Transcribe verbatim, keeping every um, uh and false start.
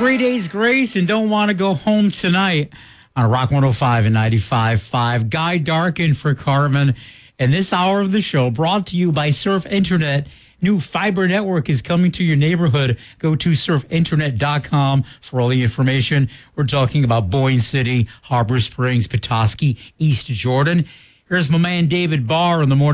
three days grace and don't want to go home tonight on Rock one oh five and ninety-five point five. Guy Darkin for Cartman. And this hour of the show brought to you by Surf Internet. New fiber network is coming to your neighborhood. Go to surf internet dot com for all the information. We're talking about Boyne City, Harbor Springs, Petoskey, East Jordan. Here's my man David Barr in the morning.